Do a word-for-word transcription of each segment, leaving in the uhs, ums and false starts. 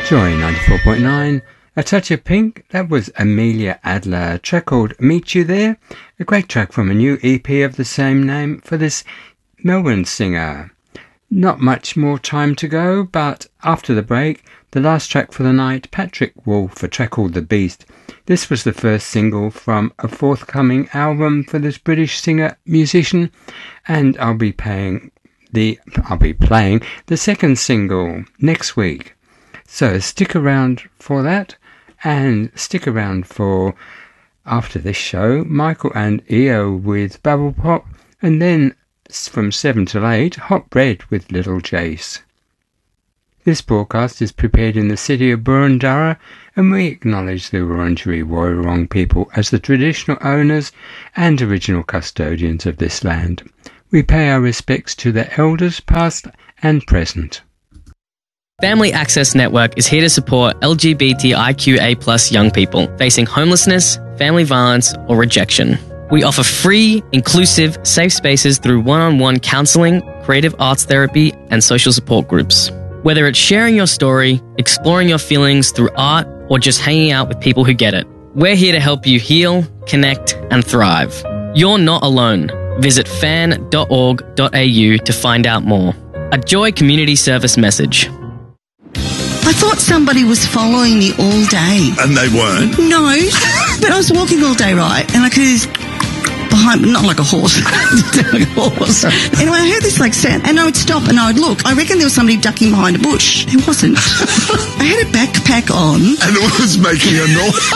Joy ninety-four point nine, A Touch of Pink. That was Amelia Adler, a track called Meet You There, a great track from a new E P of the same name for this Melbourne singer. Not much more time to go, but after the break, the last track for the night, Patrick Wolf, a track called The Beast. This was the first single from a forthcoming album for this British singer-musician, and I'll be paying the I'll be playing the second single next week. So stick around for that, and stick around for, after this show, Michael and E O with Bubble Pop, and then from seven till eight, Hot Bread with Little Jace. This broadcast is prepared in the city of Boroondara, and we acknowledge the Wurundjeri Woiwurrung people as the traditional owners and original custodians of this land. We pay our respects to their elders past and present. Family Access Network is here to support L G B T I Q A plus young people facing homelessness, family violence, or rejection. We offer free, inclusive, safe spaces through one-on-one counselling, creative arts therapy, and social support groups. Whether it's sharing your story, exploring your feelings through art, or just hanging out with people who get it, we're here to help you heal, connect, and thrive. You're not alone. Visit fan dot org dot a u to find out more. A Joy Community Service message. I thought somebody was following me all day. And they weren't? No, but I was walking all day, right? And I could hear behind me, not like a horse, like a horse. Anyway, I heard this like sound, and I would stop and I would look. I reckon there was somebody ducking behind a bush. It wasn't. I had a backpack on. And it was making a noise.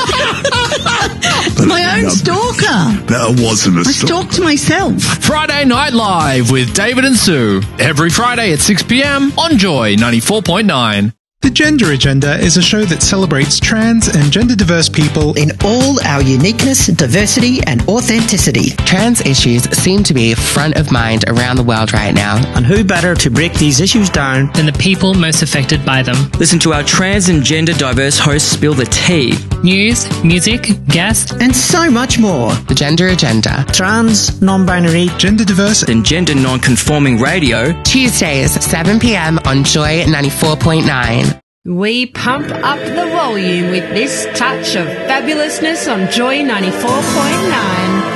My own stalker. That wasn't a I stalker. stalked myself. Friday Night Live with David and Sue. Every Friday at six p.m. on Joy ninety-four point nine. The Gender Agenda is a show that celebrates trans and gender-diverse people in all our uniqueness, diversity and authenticity. Trans issues seem to be front of mind around the world right now. And who better to break these issues down than the people most affected by them? Listen to our trans and gender-diverse hosts spill the tea. News, music, guests, and so much more. The Gender Agenda. Trans, non-binary, gender-diverse and gender non-conforming radio. Tuesdays, seven p.m. on Joy ninety-four point nine. We pump up the volume with this touch of fabulousness on Joy ninety-four point nine.